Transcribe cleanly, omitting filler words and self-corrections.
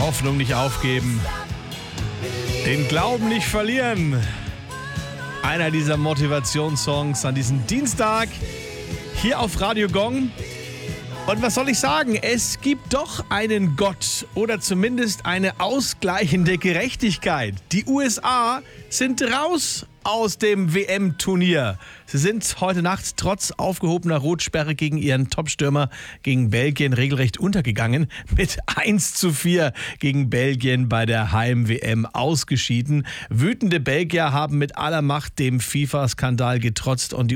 Hoffnung nicht aufgeben. Den Glauben nicht verlieren. Einer dieser Motivationssongs an diesem Dienstag hier auf Radio Gong. Und was soll ich sagen? Es gibt doch einen Gott oder zumindest eine ausgleichende Gerechtigkeit. Die USA sind raus aus dem WM-Turnier. Sie sind heute Nacht trotz aufgehobener Rotsperre gegen ihren Topstürmer gegen Belgien regelrecht untergegangen. Mit 1:4 gegen Belgien bei der Heim-WM ausgeschieden. Wütende Belgier haben mit aller Macht dem FIFA-Skandal getrotzt und die